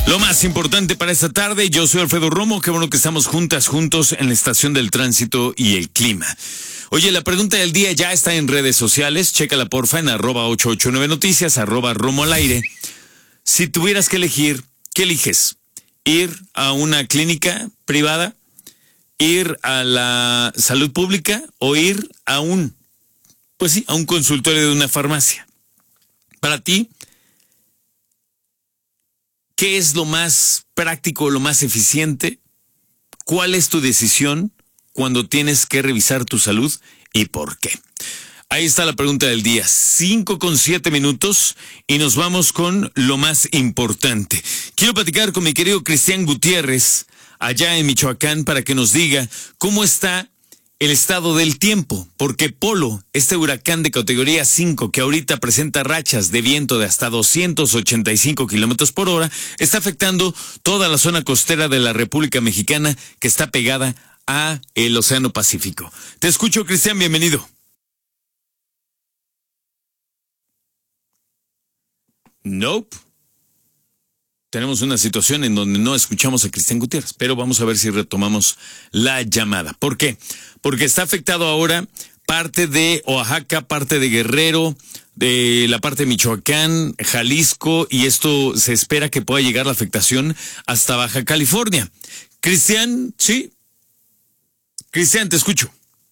Lo más importante para esta tarde, yo soy Alfredo Romo, qué bueno que estamos juntos en la estación del tránsito y el clima. Oye, la pregunta del día ya está en redes sociales, chécala porfa en @889noticias, @Romo al aire. Si tuvieras que elegir, ¿qué eliges? ¿Ir a una clínica privada? ¿Ir a la salud pública? ¿O ir a un consultorio de una farmacia? Para ti, ¿qué es lo más práctico, lo más eficiente? ¿Cuál es tu decisión cuando tienes que revisar tu salud y por qué? Ahí está la pregunta del día, 5:07 y nos vamos con lo más importante. Quiero platicar con mi querido Cristian Gutiérrez, allá en Michoacán, para que nos diga cómo está el estado del tiempo, porque Polo, este huracán de categoría 5 que ahorita presenta rachas de viento de hasta 285 kilómetros por hora, está afectando toda la zona costera de la República Mexicana que está pegada a el Océano Pacífico. Te escucho, Cristian, bienvenido. Nope. Tenemos una situación en donde no escuchamos a Cristian Gutiérrez, pero vamos a ver si retomamos la llamada. ¿Por qué? Porque está afectado ahora parte de Oaxaca, parte de Guerrero, de la parte de Michoacán, Jalisco, y esto se espera que pueda llegar la afectación hasta Baja California. Cristian, ¿sí? Cristian, te escucho.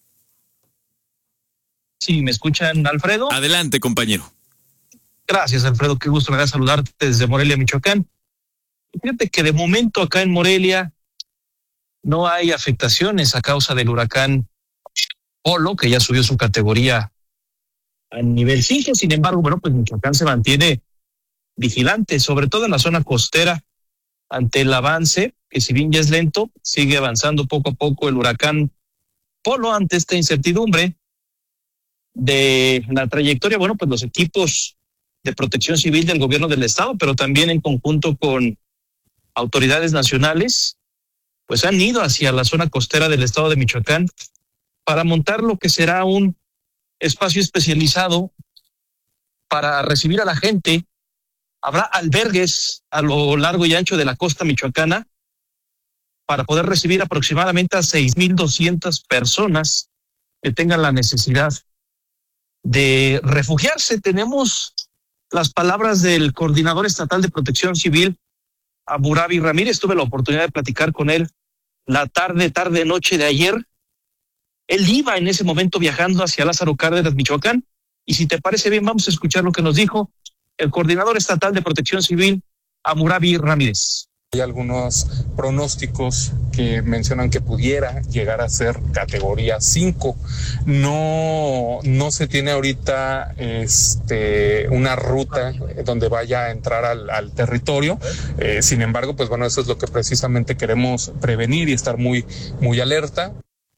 Sí, ¿me escuchan, Alfredo? Adelante, compañero. Gracias, Alfredo, qué gusto me da saludarte desde Morelia, Michoacán. Fíjate que de momento acá en Morelia no hay afectaciones a causa del huracán Polo, que ya subió su categoría a nivel 5. Sin embargo, pues Michoacán se mantiene vigilante, sobre todo en la zona costera, ante el avance, que si bien ya es lento, sigue avanzando poco a poco el huracán Polo. Ante esta incertidumbre de la trayectoria, pues los equipos de protección civil del gobierno del estado, pero también en conjunto con autoridades nacionales, pues han ido hacia la zona costera del estado de Michoacán para montar lo que será un espacio especializado para recibir a la gente. Habrá albergues a lo largo y ancho de la costa michoacana para poder recibir aproximadamente a 6,200 personas que tengan la necesidad de refugiarse. Tenemos las palabras del coordinador estatal de protección civil, Amurabi Ramírez. Tuve la oportunidad de platicar con él la noche de ayer. Él iba en ese momento viajando hacia Lázaro Cárdenas, Michoacán, y si te parece bien, vamos a escuchar lo que nos dijo el coordinador estatal de protección civil, Amurabi Ramírez. Hay algunos pronósticos que mencionan que pudiera llegar a ser categoría 5. No se tiene ahorita una ruta donde vaya a entrar al territorio. Sin embargo, eso es lo que precisamente queremos prevenir y estar muy, muy alerta.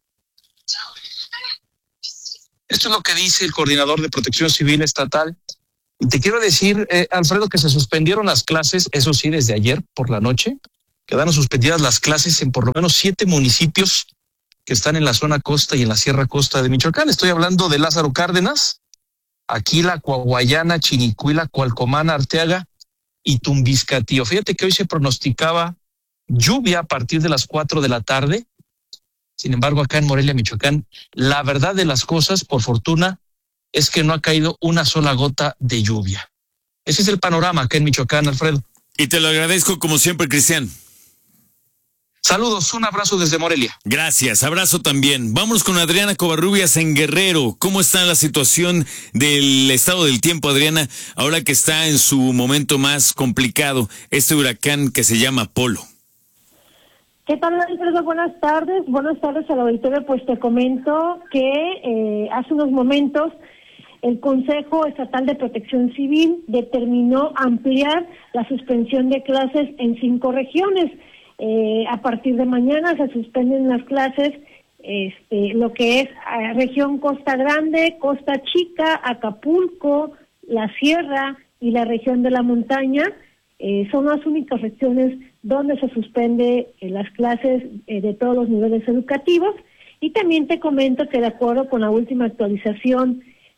Esto es lo que dice el coordinador de protección civil estatal. Y te quiero decir, Alfredo, que se suspendieron las clases, eso sí, desde ayer por la noche. Quedaron suspendidas las clases en por lo menos 7 municipios que están en la zona costa y en la sierra costa de Michoacán. Estoy hablando de Lázaro Cárdenas, Aquila, Coahuayana, Chinicuila, Cualcomán, Arteaga y Tumbiscatío. Fíjate que hoy se pronosticaba lluvia a partir de las 4 de la tarde. Sin embargo, acá en Morelia, Michoacán, la verdad de las cosas, por fortuna, es que no ha caído una sola gota de lluvia. Ese es el panorama acá en Michoacán, Alfredo. Y te lo agradezco como siempre, Cristian. Saludos, un abrazo desde Morelia. Gracias, abrazo también. Vamos con Adriana Covarrubias en Guerrero. ¿Cómo está la situación del estado del tiempo, Adriana, ahora que está en su momento más complicado, este huracán que se llama Polo? ¿Qué tal, Alfredo? Buenas tardes. Buenas tardes al auditorio. Pues te comento que hace unos momentos el Consejo Estatal de Protección Civil determinó ampliar la suspensión de clases en 5 regiones. A partir de mañana se suspenden las clases, lo que es región Costa Grande, Costa Chica, Acapulco, la Sierra y la región de la Montaña. Son las únicas regiones donde se suspende las clases de todos los niveles educativos. Y también te comento que de acuerdo con la última actualización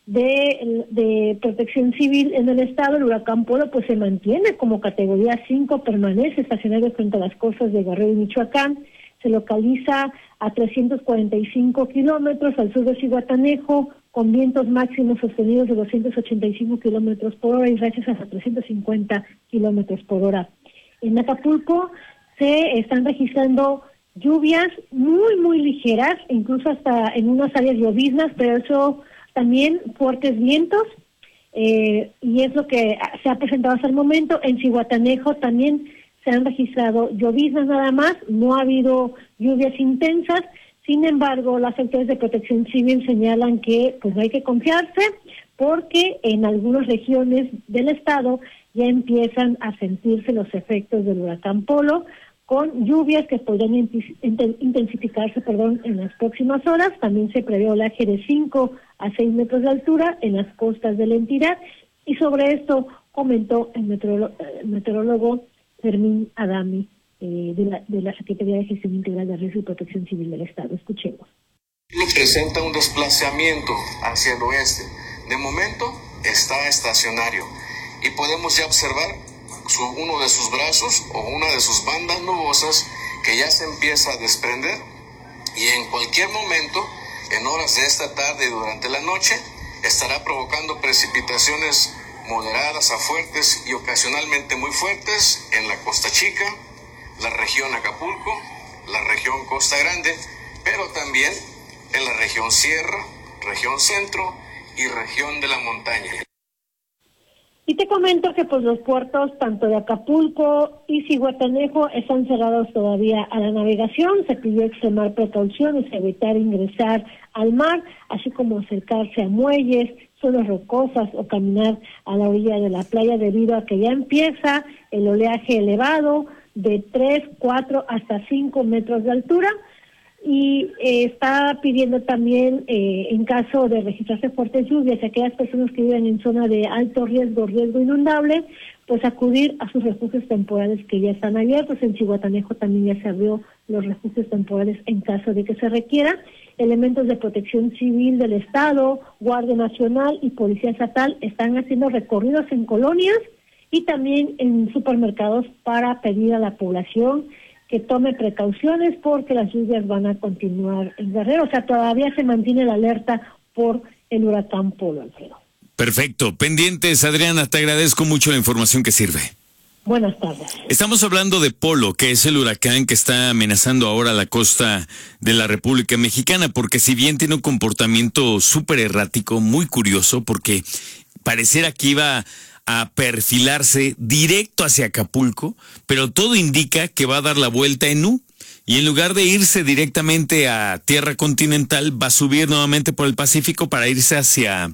de Protección Civil en el estado, el huracán Polo pues se mantiene como categoría 5, permanece estacionario frente a las costas de Guerrero y Michoacán, se localiza a 345 kilómetros al sur de Zihuatanejo, con vientos máximos sostenidos de 285 kilómetros por hora y rachas hasta 350 kilómetros por hora. En Acapulco se están registrando lluvias muy ligeras, incluso hasta en unas áreas lloviznas, pero eso también fuertes vientos, y es lo que se ha presentado hasta el momento. En Zihuatanejo también se han registrado lloviznas nada más, no ha habido lluvias intensas. Sin embargo, las autoridades de Protección Civil señalan que pues no hay que confiarse, porque en algunas regiones del estado ya empiezan a sentirse los efectos del huracán Polo, con lluvias que podrían intensificarse en las próximas horas. También se prevé oleaje de 5 a 6 metros de altura en las costas de la entidad, y sobre esto comentó el meteorólogo Fermín Adami, de la Secretaría de Gestión Integral de Riesgo y Protección Civil del Estado. Escuchemos. Presenta un desplazamiento hacia el oeste. De momento está estacionario y podemos ya observar uno de sus brazos o una de sus bandas nubosas que ya se empieza a desprender, y en cualquier momento, en horas de esta tarde y durante la noche, estará provocando precipitaciones moderadas a fuertes y ocasionalmente muy fuertes en la Costa Chica, la región Acapulco, la región Costa Grande, pero también en la región Sierra, región Centro y región de la Montaña. Y te comento que pues los puertos tanto de Acapulco y Zihuatanejo están cerrados todavía a la navegación. Se pidió extremar precauciones, evitar ingresar al mar, así como acercarse a muelles, zonas rocosas o caminar a la orilla de la playa, debido a que ya empieza el oleaje elevado de 3, 4 hasta 5 metros de altura. Y está pidiendo también, en caso de registrarse fuertes lluvias, a aquellas personas que viven en zona de alto riesgo inundable, pues acudir a sus refugios temporales que ya están abiertos. En Zihuatanejo también ya se abrió los refugios temporales en caso de que se requiera. Elementos de Protección Civil del Estado, Guardia Nacional y Policía Estatal están haciendo recorridos en colonias y también en supermercados para pedir a la población que tome precauciones, porque las lluvias van a continuar en Guerrero. O sea, todavía se mantiene la alerta por el huracán Polo, Alfredo. Perfecto. Pendientes, Adriana, te agradezco mucho la información que sirve. Buenas tardes. Estamos hablando de Polo, que es el huracán que está amenazando ahora la costa de la República Mexicana, porque si bien tiene un comportamiento súper errático, muy curioso, porque pareciera que iba a perfilarse directo hacia Acapulco, pero todo indica que va a dar la vuelta en U, y en lugar de irse directamente a tierra continental, va a subir nuevamente por el Pacífico para irse hacia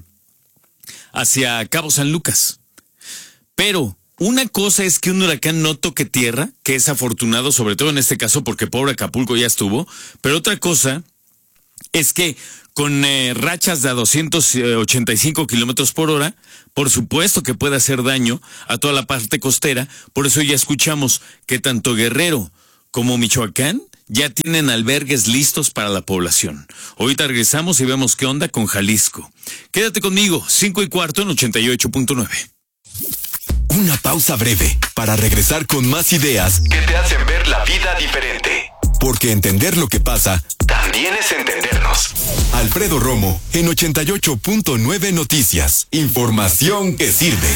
Cabo San Lucas. Pero una cosa es que un huracán no toque tierra, que es afortunado, sobre todo en este caso, porque pobre Acapulco ya estuvo, pero otra cosa es que con rachas de a 285 kilómetros por hora, por supuesto que puede hacer daño a toda la parte costera. Por eso ya escuchamos que tanto Guerrero como Michoacán ya tienen albergues listos para la población. Ahorita regresamos y vemos qué onda con Jalisco. Quédate conmigo, 5:15 en 88.9. Una pausa breve para regresar con más ideas que te hacen ver la vida diferente. Porque entender lo que pasa también es entendernos. Alfredo Romo en 88.9 Noticias. Información que sirve.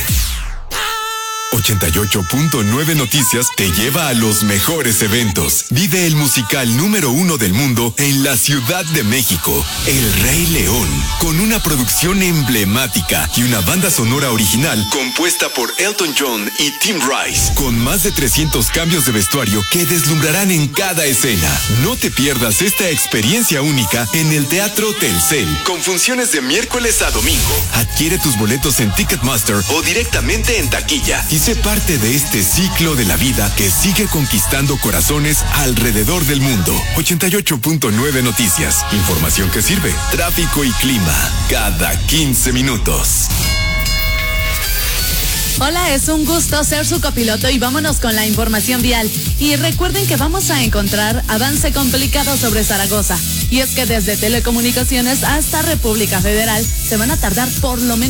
88.9 Noticias te lleva a los mejores eventos. Vive el musical número 1 del mundo en la Ciudad de México, El Rey León, con una producción emblemática y una banda sonora original compuesta por Elton John y Tim Rice, con más de 300 cambios de vestuario que deslumbrarán en cada escena. No te pierdas esta experiencia única en el Teatro Telcel, con funciones de miércoles a domingo. Adquiere tus boletos en Ticketmaster o directamente en taquilla y sé parte de este ciclo de la vida que sigue conquistando corazones alrededor del mundo. 88.9 Noticias. Información que sirve. Tráfico y clima. Cada 15 minutos. Hola, es un gusto ser su copiloto y vámonos con la información vial. Y recuerden que vamos a encontrar avance complicado sobre Zaragoza. Y es que desde telecomunicaciones hasta República Federal se van a tardar por lo menos